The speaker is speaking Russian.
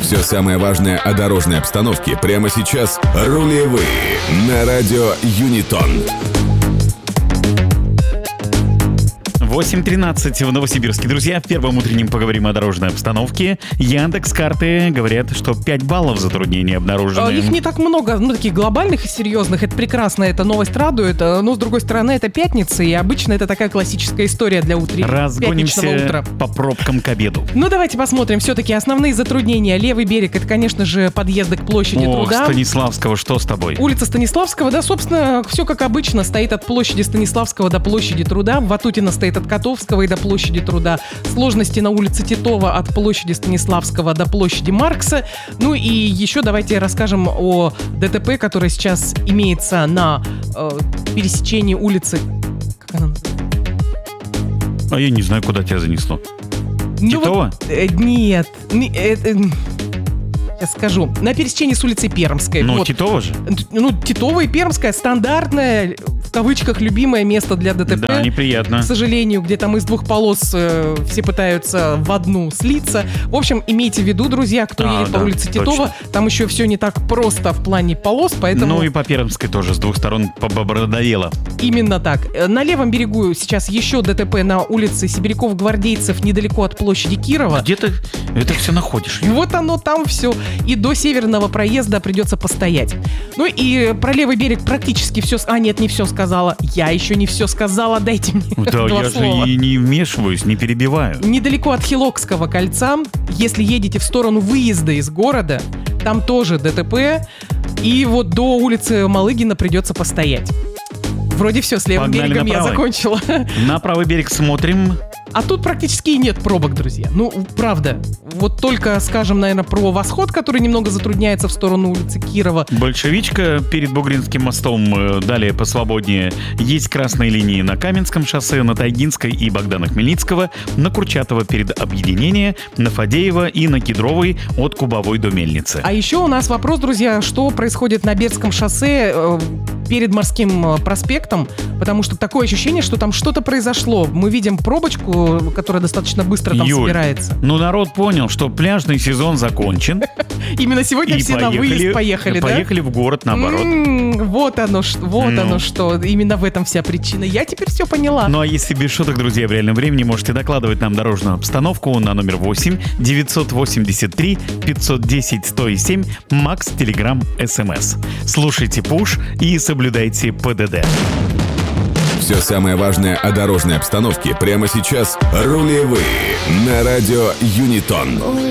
Все самое важное о дорожной обстановке прямо сейчас. Рулевые на радио Юнитон. 8:13 в Новосибирске. Друзья, в первом утреннем поговорим о дорожной обстановке. Яндекс.Карты говорят, что 5 баллов затруднений обнаружены. Их не так много, таких глобальных и серьезных. Это прекрасно, эта новость радует. Но, с другой стороны, это пятница, и обычно это такая классическая история для пятничного утра. Разгонимся по пробкам к обеду. Давайте посмотрим. Все-таки основные затруднения. Левый берег, это, конечно же, подъезды к площади Труда. Станиславского, что с тобой? Улица Станиславского, да, собственно, все как обычно. Стоит от площади Станиславского до площади Труда. Ватутина стоит от Котовского и до площади Труда. Сложности на улице Титова от площади Станиславского до площади Маркса. И еще давайте расскажем о ДТП, которое сейчас имеется на пересечении улицы... Как она называется? А я не знаю, куда тебя занесло. Титова? Нет. Сейчас скажу. На пересечении с улицей Пермской. Титова же? Титова и Пермская. Стандартное, в кавычках, любимое место для ДТП. Да, неприятно. К сожалению, где там из двух полос все пытаются в одну слиться. В общем, имейте в виду, друзья, кто едет по улице Титова, точно. Там еще все не так просто в плане полос, поэтому... и по Пермской тоже с двух сторон побродовело. Именно так. На левом берегу сейчас еще ДТП на улице Сибиряков-Гвардейцев, недалеко от площади Кирова. Где ты это все находишь? Вот оно там все. И до северного проезда придется постоять. И про левый берег практически все... нет, не все сказала. Я еще не все сказала, дайте мне Да, два я слова. же не вмешиваюсь, не перебиваю. Недалеко от Хилокского кольца, если едете в сторону выезда из города, там тоже ДТП. И вот до улицы Малыгина придется постоять. Вроде все, с левым берегом я закончила. На правый берег смотрим. А тут практически и нет пробок, друзья. Правда. Вот только скажем, наверное, про Восход, который немного затрудняется в сторону улицы Кирова. Большевичка перед Бугринским мостом, далее посвободнее. Есть красные линии на Каменском шоссе, на Тайгинской и Богдана Хмельницкого, на Курчатова перед Объединения, на Фадеева и на Кедровой от Кубовой до Мельницы. А еще у нас вопрос, друзья, что происходит на Бердском шоссе перед Морским проспектом, потому что такое ощущение, что там что-то произошло. Мы видим пробочку, которая достаточно быстро там собирается. Народ понял, что пляжный сезон закончен. Именно сегодня все на выезд поехали, да? Поехали в город, наоборот. Вот оно что. Именно в этом вся причина. Я теперь все поняла. А если без шуток, друзья, в реальном времени можете докладывать нам дорожную обстановку на номер 8 983 510 107 Макс Телеграм СМС. Слушайте Пуш и соблюдайте ПДД. Все самое важное о дорожной обстановке прямо сейчас. Рулевые на радио Юнитон.